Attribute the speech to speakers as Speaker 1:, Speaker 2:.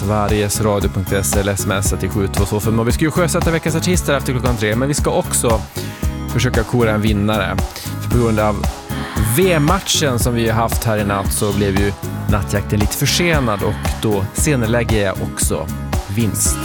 Speaker 1: sverigesradio.se eller smsa till 72225. Vi ska ju sjösätta veckans artister efter klockan 3, men vi ska också försöka kora en vinnare. För på grund av VM-matchen som vi har haft här i natt så blev ju nattjakten lite försenad och då senarelägger jag också vinst.